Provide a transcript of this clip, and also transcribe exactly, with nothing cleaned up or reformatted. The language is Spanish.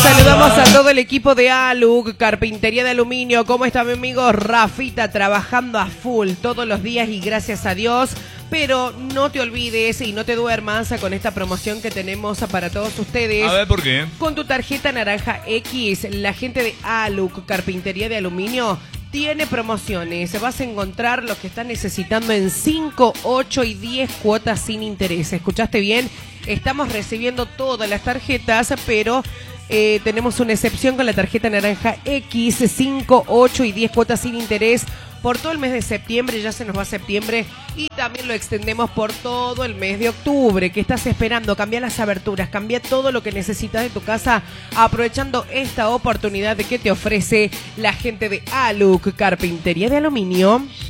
Saludamos a todo el equipo de Aluc, Carpintería de Aluminio. ¿Cómo está mi amigo Rafita? Trabajando a full todos los días y gracias a Dios. Pero no te olvides y no te duermas con esta promoción que tenemos para todos ustedes. A ver, ¿por qué? Con tu tarjeta naranja X, la gente de Aluc, Carpintería de Aluminio, tiene promociones. Vas a encontrar lo que estás necesitando en cinco, ocho y diez cuotas sin interés. ¿Escuchaste bien? Estamos recibiendo todas las tarjetas, pero eh, tenemos una excepción con la tarjeta naranja X, cinco, ocho y diez cuotas sin interés por todo el mes de septiembre. Ya se nos va septiembre y también lo extendemos por todo el mes de octubre. ¿Qué estás esperando? Cambia las aberturas, cambia todo lo que necesitas de tu casa aprovechando esta oportunidad de que te ofrece la gente de Aluc, Carpintería de Aluminio.